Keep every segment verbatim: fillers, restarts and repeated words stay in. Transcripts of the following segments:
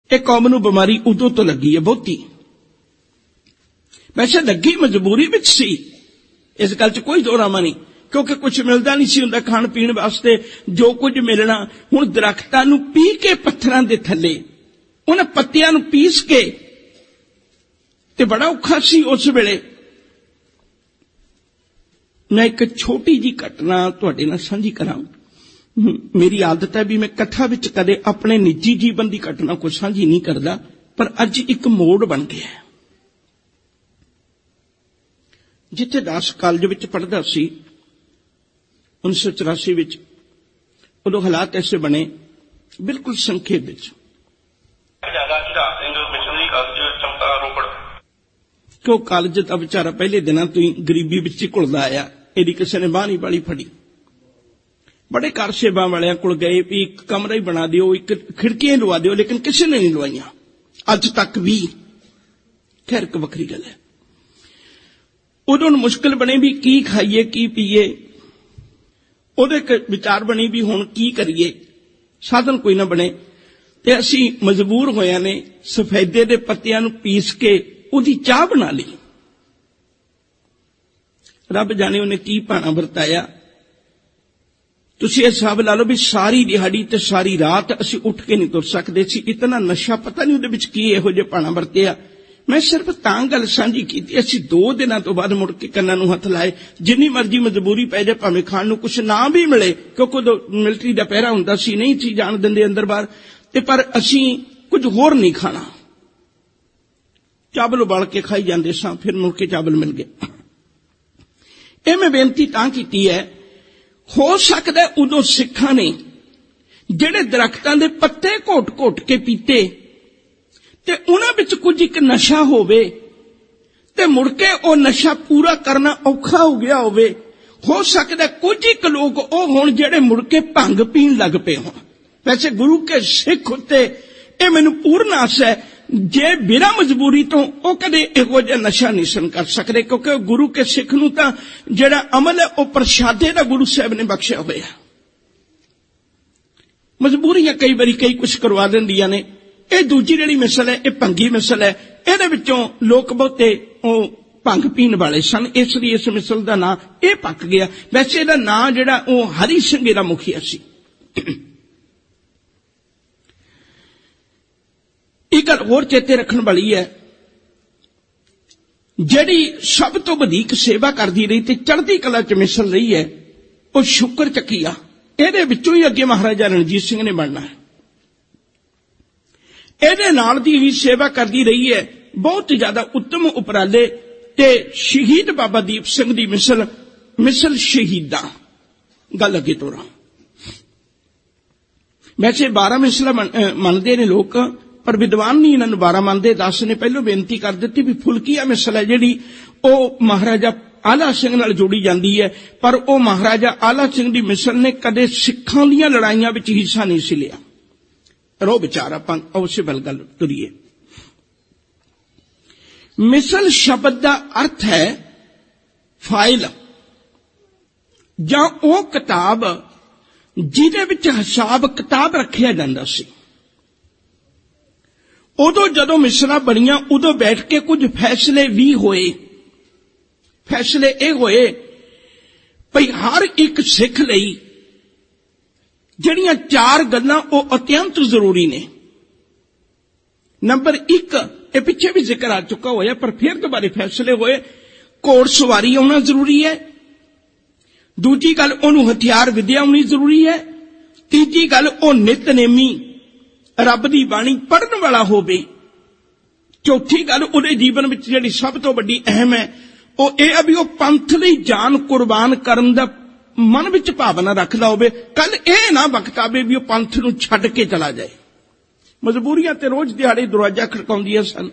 ये कौम नूं बीमारी उदों तो लगी है बहुती। वैसे लगी मजबूरी विच सी, इस गल च कोई दो रामा नहीं, क्योंकि कुछ मिलता नहीं सी हुंदा खाण पीण वास्ते। जो कुछ मिलना हुण दरख्तां नूं पी के पत्थरां दे थल्ले उन्हां पत्तियां नूं पीस के ते बड़ा औखा सी उस वेले। मैं एक छोटी जी घटना तुहाडे नाल सांझी करां। मेरी आदत है भी मैं कथा विच कदे अपने निजी जीवन की घटना को सांझी नहीं करता, पर अज एक मोड़ बन गया है। जिथे दास कॉलेज विच पढ़दा सी उन्नीस सौ चौरासी विच, उदों हालात ऐसे बने, बिल्कुल संखेप विच कि वह कॉलेज का बेचारा पहले दिनों तो ही गरीबी विच ही घुलदा आया। इहदी किसी ने बाह नहीं वाली फड़ी। बड़े कार सेवा वालियां कोल गए भी एक कमरा ही बना दिओ, एक खिड़कियां लवा दिओ, लेकिन किसी ने नहीं लवाइयां अज तक भी। खैर एक वखरी गल है। उदों मुश्किल बने भी की खाइए की पीए। उहदे विचार बनी भी हुण की करिए, साधन कोई ना बने। ते असीं मजबूर होया ने सफेदे दे पत्तियां नूं पीस के उहदी चाह बना ली। रब जाने उन्हें की भाना वरताया। तुसीं ये हिसाब ला लो भी सारी दिहाड़ी ते सारी रात असीं उठ के नहीं तुर सकदे सी। इतना नशा पता नहीं उहदे विच की इहो जिहा भाना वरतिया। मैं सिर्फ तां गल सांझी कीती, असीं दो दिनां तो बाद मुड़ के कन्नां नूं हथ लाए। जिन्नी मर्जी मजबूरी पै जाए, भावें खाण नूं कुछ ना भी मिले, क्योंकि उदों मिलिटरी दा पहरा हुंदा सी, नहीं सी जाण दिंदे अंदर बाहर, ते पर असीं कुछ होर नहीं खाना। चावल उबाल के खाई जांदे सां, फिर मुड़ के चावल मिल गए। ਇਹ मैं बेनती तां कीती है, हो सकदा उदों सिखां ने ਜਿਹੜੇ दरख्तां दे पत्ते घोट घोट के पीते ते उन्हां विच कुछ एक नशा होवे ते मुड़ के ओ नशा पूरा करना औखा हो गया होवे। हो सकदा कुछ एक लोग ओ होण ਜਿਹੜੇ मुड़ के भंग पीण लग पे होण। वैसे गुरु के सिख उत्ते ਇਹ मैनूं पूर्ण आस है, जे बिना मजबूरी तो वह कदे इहो जिहा नशा नहीं सन कर सकते, क्योंकि गुरु के सिख नूं तां जिहड़ा अमल है वह प्रशादे दा गुरु साहब ने बख्शिया होया। मजबूरियां कई बारी कई कुछ करवा दिंदियां ने। यह दूजी जिहड़ी मिसल है, यह भंगी मिसल है। इहदे विचों लोक बहुते ओह भंग पीण वाले सन, इसलिए इस मिसल का नां यह पक गया। वैसे इहदा नां जिहड़ा ओह हरि सिंह दा मुखिया सी। एक गल होर चेते रखण वाली है, जिहड़ी सब तो वधीक सेवा करदी रही ते चढ़दी कला च मिसल रही है, वह शुकर चक्कीआ। इहदे विचों ही अगे महाराजा रणजीत सिंह ने बनना है। इहदे नाल दी ही सेवा करदी रही है। बहुत ज्यादा उत्तम उपराले ते शहीद बाबा दीप सिंह दी मिसल, मिसल शहीदां गल अगे तोरां। वैसे बारह मिसलां मनदे ने लोग, पर विद्वान नहीं इन्हां नूं बारह मनदे। दास ने पहलों बेनती कर दी भी फुलकिया मिसल है जिहड़ी ओह महाराजा आला सिंह नाल जोड़ी जाती है, पर वह महाराजा आला सिंह की मिसल ने कदे सिखां दीआं लड़ाइयां विच हिस्सा नहीं सी लिया। रो विचार आपां उस बल गल तुरीए। मिसल शब्द का अर्थ है फाइल, जां ओह किताब जिहदे विच हिसाब किताब रखिया जांदा सी। उदों जदों मिसलां बनियां उदों बैठ के कुछ फैसले भी होए। फैसले ये होए भई हर एक सिख लई जिहड़ियां चार गल्लां ओह अत्यंत जरूरी ने। नंबर एक, ये पिछे भी जिक्र आ चुका होया, पर फिर दोबारे फैसले होए। घोड़सवारी आउणा जरूरी है। दूजी गल, उहनूं हथियार विद्या आउणी जरूरी है। तीजी गल, ओह नितनेमी रब दी बाणी पढ़न वाला होवे। चौथी गल, उहदे जीवन विच जिहड़ी सब तो वड्डी अहम है वह यह भी वह पंथ लई जान कुर्बान करन दा मन विच भावना रखदा होवे। कल यह ना वक्त आवे भी वह पंथ नूं छड्ड के चला जाए। मजबूरियां ते रोज दिहाड़े दरवाजा खड़काउंदियां सन।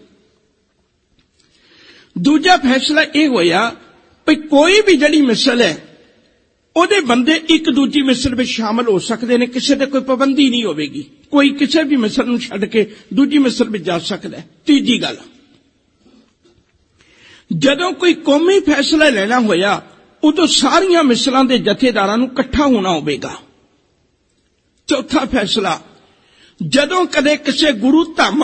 दूजा फैसला यह होया भी कोई भी जिहड़ी मिसल है उहदे बंदे एक दूजी मिसल में शामिल हो सकते हैं, किसी ते कोई पाबंदी नहीं होगी। कोई किसी भी मिसल नूं छड्ड के दूजी मिसल में जा सकता है। तीजी गल, जदों कोई कौमी फैसला लेना होया उदों सारियां मिसलां दे जथेदारां नूं इकट्ठा होना होवेगा। चौथा फैसला, जदों कदे किसी गुरु धाम